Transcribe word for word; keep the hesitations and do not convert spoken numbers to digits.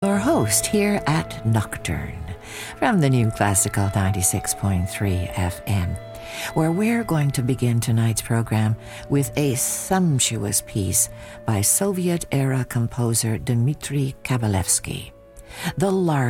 your host here at Nocturne from the New Classical ninety-six point three F M, where we're going to begin tonight's program with a sumptuous piece by Soviet-era composer Dmitri Kabalevsky, The Lark